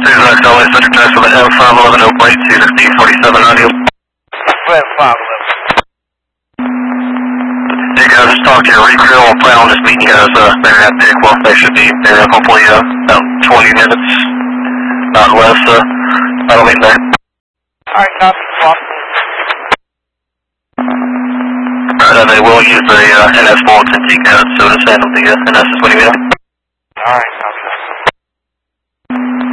Susan, always such a test for the M511 plate, Caesar D47 on you. M511. Hey guys, just talk to your recrew. We'll plan on just meeting you guys there at Pickwa. They should be there hopefully about 20 minutes, not less. That'll meet there. Alright, copy. Swap. They will use the NS bulletin TCAD, so just handle the NS when you get it. Alright, copy.